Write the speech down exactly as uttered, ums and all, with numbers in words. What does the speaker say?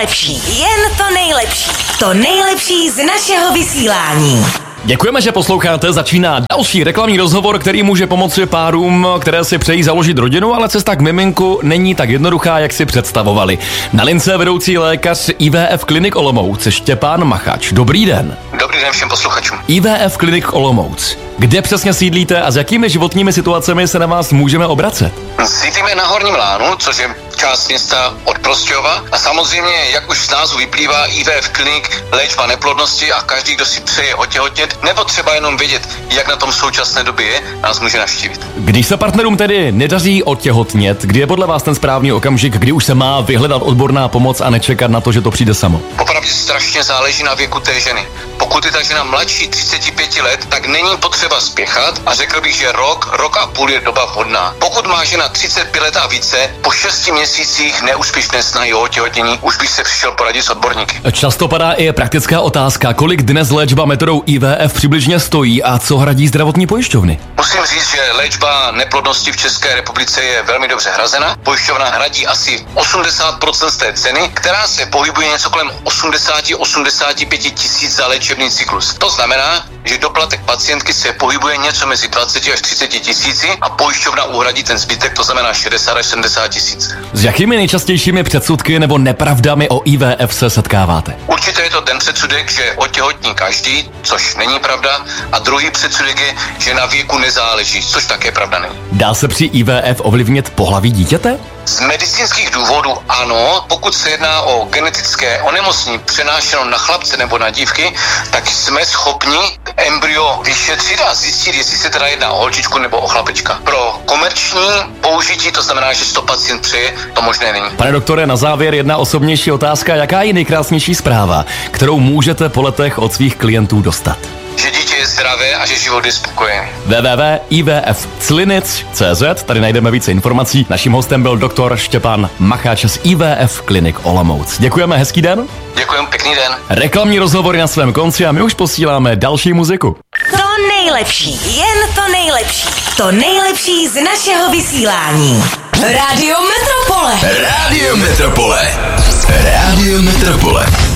nejlepší, jen to nejlepší. To nejlepší z našeho vysílání. Děkujeme, že posloucháte. Začíná další reklamní rozhovor, který může pomoci párům, které si přejí založit rodinu, ale cesta k miminku není tak jednoduchá, jak si představovali. Na lince vedoucí lékař I V F Klinik Olomouc Štěpán Machač. Dobrý den. Dobrý den všem posluchačům. I V F Klinik Olomouc. Kde přesně sídlíte a s jakými životními situacemi se na vás můžeme obracet? Sídlíme na Horním Lánu, což je část města od Prostějova, a samozřejmě, jak už z názvu vyplývá, I V F Klinik, léčba neplodnosti, a každý, kdo si přeje otěhotnět, nebo třeba jenom vědět, jak na tom v současné době je, nás může navštívit. Když se partnerům tedy nedaří otěhotnět, kdy je podle vás ten správný okamžik, kdy už se má vyhledat odborná pomoc a nečekat na to, že to přijde samo? Popravdě strašně záleží na věku té ženy. Pokud je ta žena mladší třicet pět let, tak není potřeba spěchat a řekl bych, že rok, rok a půl je doba vhodná. Pokud má žena třicet pět let a více, po šesti měsících neúspěšné snahy o otěhotnění, už bych se přišel poradit s odborníky. Často padá i praktická otázka, kolik dnes léčba metodou I V F přibližně stojí a co hradí zdravotní pojišťovny? Musím říct, že léčba neplodnosti v České republice je velmi dobře hrazena. Pojišťovna hradí asi osmdesát procent z té ceny, která se pohybuje něco kolem osmdesát až osmdesát pět tisíc za léčebný cyklus. To znamená, že doplatek pacientky se pohybuje něco mezi dvacet až třicet tisíci a pojišťovna uhradí ten zbytek, to znamená šedesát až sedmdesát tisíc. S jakými nejčastějšími předsudky nebo nepravdami o I V F se setkáváte? Určitě je to ten předsudek, že otěhotní každý, což není pravda, a druhý předsudek je, že na věku nezáleží, což také pravda není. Dá se při I V F ovlivnit pohlaví dítěte? Z medicínských důvodů ano, pokud se jedná o genetické onemocnění přenášeno na chlapce nebo na dívky, tak jsme schopni embryo vyšetřit a zjistit, jestli se teda jedná o holčičku nebo o chlapečka. Pro komerční použití, to znamená, že to pacient přeje, to možné není. Pane doktore, na závěr jedna osobnější otázka. Jaká je nejkrásnější zpráva, kterou můžete po letech od svých klientů dostat? Že dítě je zdravé a že život je spokojený. w w w tečka i v f clinic tečka c z. Tady najdeme více informací. Naším hostem byl doktor Štěpán Machač z I V F Klinik Olomouc. Děkujeme, hezký den. Děkujeme, pěkný den. Reklamní rozhovory na svém konci a my už posíláme další muziku. To nejlepší, jen to nejlepší. To nejlepší z našeho vysílání. Rádio Metropole. Rádio Metropole. Rádio Metropole.